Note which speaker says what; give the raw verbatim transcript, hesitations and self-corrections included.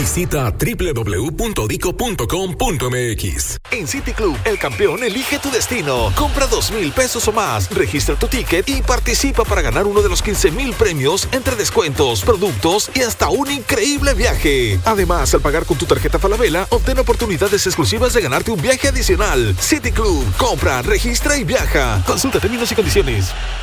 Speaker 1: Visita doble u doble u doble u punto dico punto com punto m x.
Speaker 2: En City Club, el campeón elige tu destino. Compra dos mil pesos o más, registra tu ticket y participa para ganar uno de los quince mil premios entre descuentos, productos y hasta un increíble viaje. Además, al pagar con tu tarjeta Falabella, obtén oportunidades exclusivas de ganarte un viaje adicional. City Club, compra, registra y viaja. Consulta términos y condiciones.